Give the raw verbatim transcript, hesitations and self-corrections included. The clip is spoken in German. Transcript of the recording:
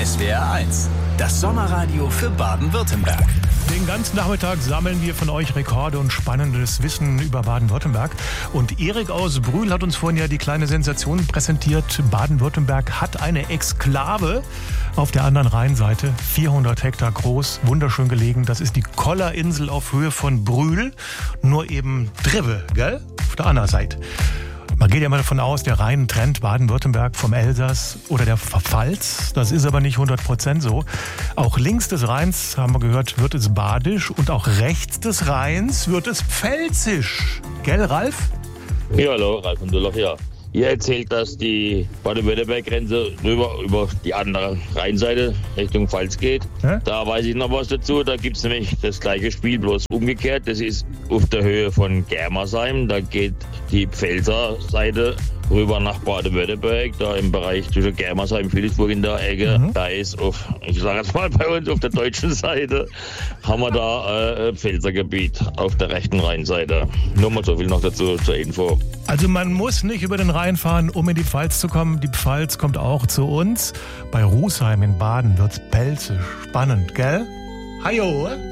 S W R eins, das Sommerradio für Baden-Württemberg. Den ganzen Nachmittag sammeln wir von euch Rekorde und spannendes Wissen über Baden-Württemberg. Und Erik aus Brühl hat uns vorhin ja die kleine Sensation präsentiert. Baden-Württemberg hat eine Exklave auf der anderen Rheinseite, vierhundert Hektar groß, wunderschön gelegen. Das ist die Kollerinsel auf Höhe von Brühl, nur eben Dribbe, gell? Auf der anderen Seite. Man geht ja mal davon aus, der Rhein trennt Baden-Württemberg vom Elsass oder der Pfalz. Das ist aber nicht hundert Prozent so. Auch links des Rheins, haben wir gehört, wird es badisch und auch rechts des Rheins wird es pfälzisch. Gell, Ralf? Ja, hallo, Ralf und Dulloch, ja. Ihr erzählt, dass die Baden-Württemberg-Grenze rüber über die andere Rheinseite Richtung Pfalz geht. Hä? Da weiß ich noch was dazu. Da gibt es nämlich das gleiche Spiel, bloß umgekehrt. Das ist auf der Höhe von Germersheim. Da geht die Pfälzer Seite rüber nach Baden-Württemberg, da im Bereich zwischen Germersheim, Philippsburg in der Ecke. Mhm. Da ist auf, ich sage jetzt mal bei uns auf der deutschen Seite, haben wir da äh, Pfälzergebiet auf der rechten Rheinseite. Nur mal so viel noch dazu zur Info. Also man muss nicht über den Rhein fahren, um in die Pfalz zu kommen. Die Pfalz kommt auch zu uns. Bei Rusheim in Baden wird's pelzisch. Spannend, gell? Hajo!